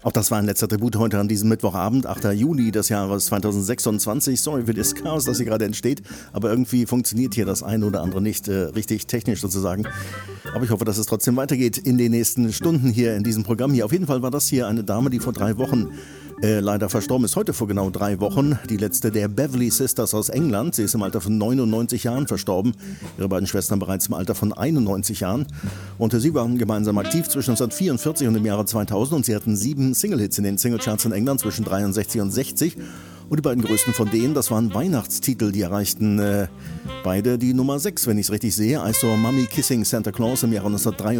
Auch das war ein letzter Tribut heute an diesem Mittwochabend, 8. Juli des Jahres 2026. Sorry für das Chaos, das hier gerade entsteht, aber irgendwie funktioniert hier das eine oder andere nicht richtig technisch sozusagen. Aber ich hoffe, dass es trotzdem weitergeht in den nächsten Stunden hier in diesem Programm hier. Auf jeden Fall war das hier eine Dame, die vor 3 Wochen leider verstorben ist. Heute vor genau 3 Wochen. Die letzte der Beverly Sisters aus England. Sie ist im Alter von 99 Jahren verstorben. Ihre beiden Schwestern bereits im Alter von 91 Jahren. Und sie waren gemeinsam aktiv zwischen 1944 und dem Jahre 2000. Und sie hatten 7 Single-Hits in den Singlecharts in England zwischen 63 und 60. Und die beiden größten von denen, das waren Weihnachtstitel, die erreichten beide die Nummer 6, wenn ich es richtig sehe. I Saw Mommy Kissing Santa Claus im Jahre 1963.